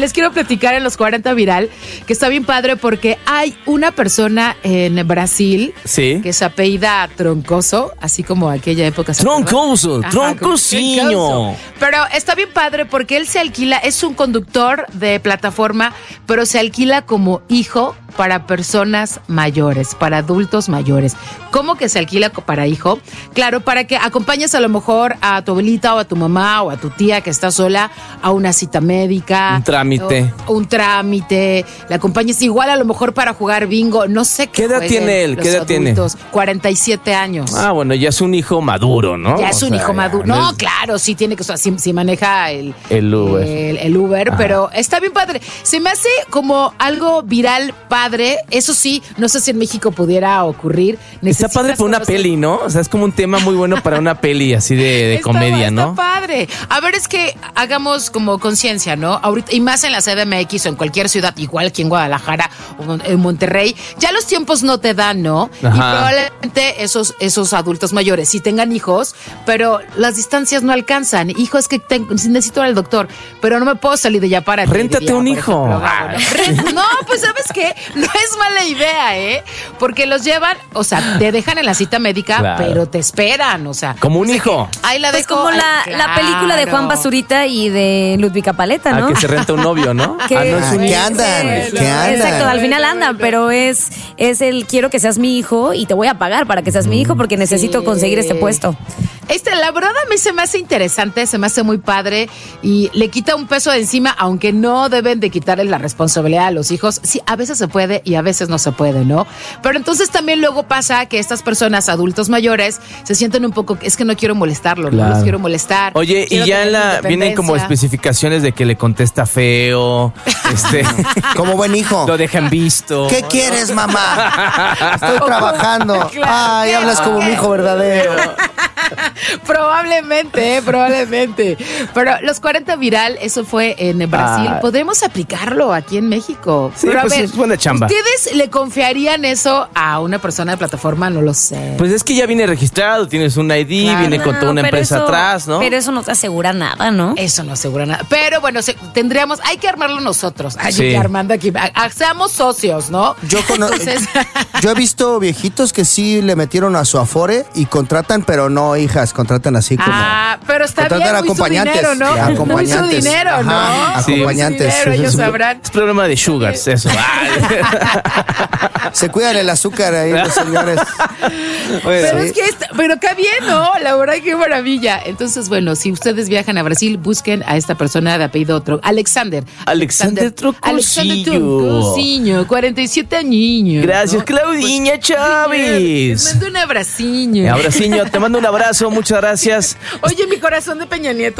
les quiero platicar en los 40 viral, que está bien padre porque hay una persona en Brasil que se apellida Troncoso, así como aquella época. Troncoso, Troncosinho. Pero está bien padre porque él se alquila, es un conductor de plataforma, pero se alquila como hijo para personas mayores, para adultos mayores. ¿Cómo que se alquila para hijo? Claro, para que acompañes a lo mejor a tu abuelita o a tu mamá o a tu tía que está sola a una cita médica. Un trámite. La acompañes igual a lo mejor para jugar bingo. No sé qué. ¿Qué edad tiene él? ¿Qué edad tiene? 47 años. Ah, bueno, ya es un hijo maduro, ¿no? Ya es un hijo maduro. No, claro, sí tiene que, o sea, sí maneja el Uber. El Uber, pero está bien padre. Se me hace como algo viral padre. Eso sí, no sé si en México pudiera ocurrir. Está padre para una peli, ¿no? O sea, es como un tema muy bueno para una peli así de comedia, ¿no? Está padre. A ver, es que hagamos como conciencia, ¿no? Ahorita, y más en la CDMX o en cualquier ciudad, igual aquí en Guadalajara o en Monterrey, ya los tiempos no te dan, ¿no? Ajá. Y probablemente esos adultos mayores sí tengan hijos, pero las distancias no alcanzan. Hijo, es que necesito ir al doctor, pero no me puedo salir de allá para... Réntate un hijo. No, pues ¿sabes qué? No es mala idea, ¿eh? Porque los llevan, o sea, te dejan en la cita médica, pero te esperan, o sea. Como un hijo. Ahí la dejo. Como la película de Juan Basurita y de Ludvika Paleta, ¿no? Que se renta un novio, ¿no? Que andan. Exacto, al final andan, pero es el quiero que seas mi hijo y te voy a pagar para que seas mi hijo porque necesito conseguir este puesto. La verdad a mí se me hace interesante, se me hace muy padre y le quita un peso de encima, aunque no deben de quitarle la responsabilidad a los hijos. Sí, a veces se puede y a veces no se puede, ¿no? Pero entonces también luego pasa que estas personas, adultos mayores, se sienten un poco, es que no quiero molestarlo, no los quiero molestar. Oye, y ya vienen como especificaciones de que le contesta feo, como buen hijo. Lo dejan visto. ¿Qué quieres, mamá? Estoy trabajando. Ay, hablas como mi hijo verdadero. Probablemente. Pero los 40 viral, eso fue en Brasil. ¿Podemos aplicarlo aquí en México? Sí, pero pues a ver, es buena chamba. ¿Ustedes le confiarían eso a una persona de plataforma? No lo sé. Pues es que ya viene registrado, tienes un ID, viene con toda una empresa atrás, ¿no? Pero eso no te asegura nada, ¿no? Eso no asegura nada. Pero bueno, hay que armarlo nosotros. Hay que armando aquí. Seamos socios, ¿no? Yo he visto viejitos que sí le metieron a su Afore y contratan, pero no hijas, contratan así como... pero está bien, acompañantes, su dinero, ¿no? Acompañantes. Su dinero, ¿no? Ajá, acompañantes. Dinero, ellos sabrán. Es programa de sugars, eso. Se cuidan el azúcar ahí los señores. Pero es que pero qué bien, ¿no? La verdad, qué maravilla. Entonces, bueno, si ustedes viajan a Brasil, busquen a esta persona de apellido Alexander Troncosinho, 47 añiños. Gracias, ¿no? Claudinha Chávez. Te mando un abraciño. Abraciño, te mando un abrazo, muchas gracias. Oye, mi corazón de Peña Nieto.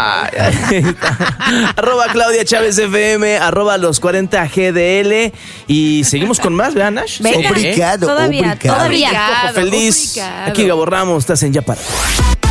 Arroba Claudia Chávez FM, arroba los 40 GDL. Y seguimos con más, ¿verdad, Nash? Obrigado. Todavía. Feliz. Aquí Gabo Ramos, estás en Ya Para.